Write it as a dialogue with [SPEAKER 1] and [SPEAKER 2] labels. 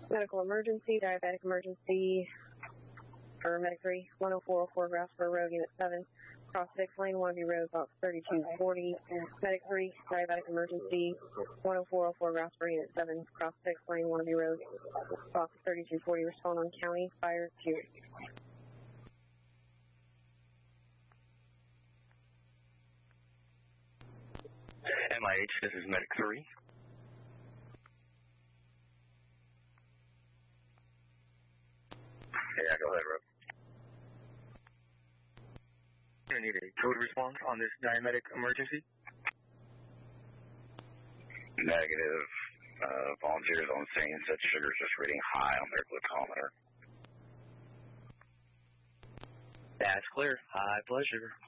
[SPEAKER 1] Medical emergency, diabetic emergency for Medic 3, 10404 Grasper Road, Unit 7, cross 6 lane, Longview Road, box 3240. Medic 3, diabetic emergency, 10404 Grasper, Unit 7, cross 6 lane, Longview Road, box 3240. Respond on county, fire 2.
[SPEAKER 2] MIH, this is Medic 3.
[SPEAKER 3] Yeah, go ahead, Rob.
[SPEAKER 2] I need a code response on this diabetic emergency.
[SPEAKER 3] Negative. Volunteers on scene said sugar's just reading high on their glucometer.
[SPEAKER 2] That's clear. High blood sugar.